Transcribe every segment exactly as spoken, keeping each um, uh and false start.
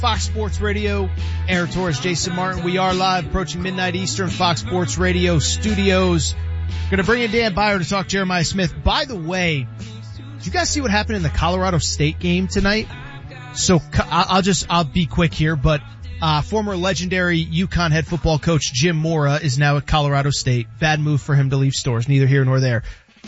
Fox Sports Radio, Aaron Torres, Jason Martin. We are live approaching midnight Eastern, Fox Sports Radio studios. Going to bring in Dan Byer to talk Jeremiah Smith. By the way, did you guys see what happened in the Colorado State game tonight? So I'll just, I'll be quick here, but uh former legendary UConn head football coach Jim Mora is now at Colorado State. Bad move for him to leave Stores, neither here nor there.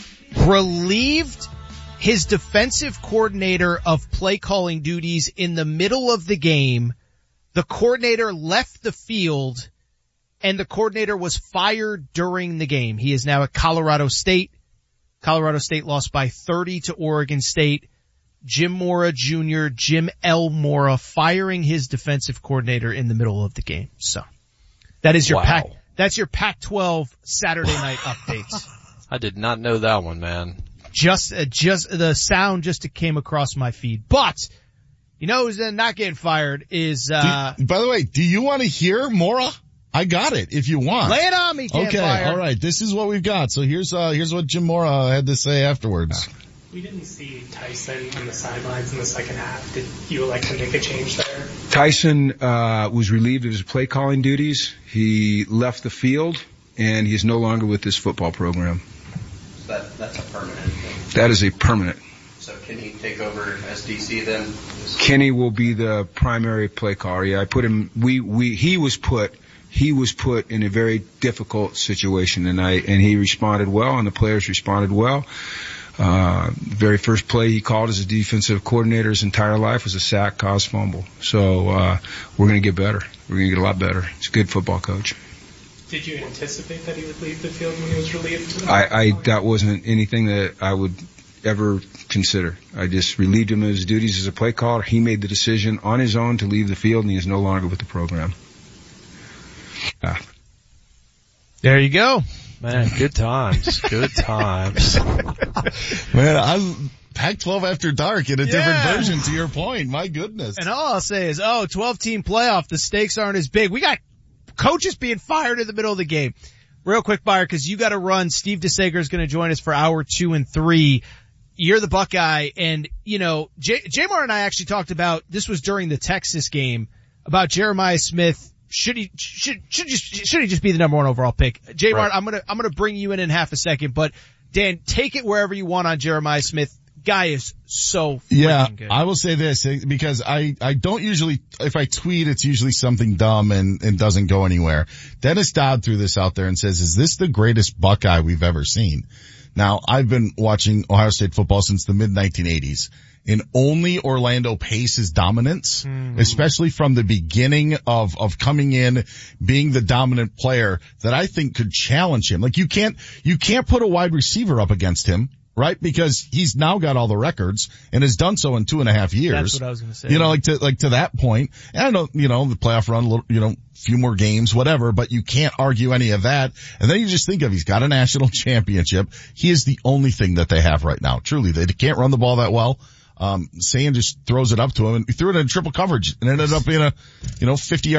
Relieved his defensive coordinator of play calling duties in the middle of the game. The coordinator left the field and the coordinator was fired during the game. He is now at Colorado State. Colorado State lost by thirty to Oregon State. Jim Mora Junior, Jim L. Mora firing his defensive coordinator in the middle of the game. So that is your wow. Pac, that's your Pac twelve Saturday night updates. I did not know that one, man. Just, uh, just, the sound just came across my feed. But, you know who's not getting fired is, uh. Do, by the way, do you want to hear Mora? I got it if you want. Lay it on me, Dan Okay, Byer. all right. This is what we've got. So here's, uh, here's what Jim Mora had to say afterwards. We didn't see Tyson on the sidelines in the second half. Did you elect to make a change there? Tyson, uh, was relieved of his play calling duties. He left the field and he's no longer with this football program. That, that's a permanent thing. That is a permanent. So can he take over as D C then? Kenny will be the primary play caller. Yeah, I put him, we, we, he was put, he was put in a very difficult situation tonight and he responded well and the players responded well. Uh, the very first play he called as a defensive coordinator his entire life was a sack, caused fumble. So, uh, we're gonna get better. We're gonna get a lot better. He's a good football coach. Did you anticipate that he would leave the field when he was relieved? I, I, that wasn't anything that I would ever consider. I just relieved him of his duties as a play caller. He made the decision on his own to leave the field and he is no longer with the program. Ah. There you go. Man, good times. Good times. Man, I'm Pac twelve after dark in a yeah. different version to your point. My goodness. And all I'll say is, oh, twelve team playoff, the stakes aren't as big. We got coaches being fired in the middle of the game. Real quick, Byer, because you got to run. Steve DeSager is going to join us for hour two and three. You're the Buckeye, and, you know, J- J-Mar and I actually talked about, this was during the Texas game, about Jeremiah Smith. Should he, should, should just, should he just be the number one overall pick? J-Mar, right. I'm gonna, I'm gonna bring you in in half a second, but Dan, take it wherever you want on Jeremiah Smith. Guy is so freaking yeah, good. I will say this because I, I don't usually, if I tweet, it's usually something dumb and, and doesn't go anywhere. Dennis Dodd threw this out there and says, is this the greatest Buckeye we've ever seen? Now, I've been watching Ohio State football since the mid nineteen eighties. And only Orlando Pace's dominance, mm. especially from the beginning of, of coming in, being the dominant player that I think could challenge him. Like you can't, you can't put a wide receiver up against him, right? Because he's now got all the records and has done so in two and a half years. That's what I was going to say. You know, like to, like to that point. And I know, you know, the playoff run, a little, you know, few more games, whatever, but you can't argue any of that. And then you just think of, he's got a national championship. He is the only thing that they have right now. Truly, they can't run the ball that well. Um, Sand just throws it up to him and he threw it in triple coverage and ended up being a, you know, fifty yard